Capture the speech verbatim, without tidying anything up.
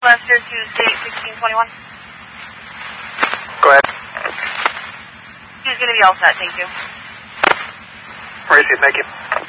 Lester to state sixteen twenty-one. Go ahead. He's going to be all set, thank you. Racy, thank you.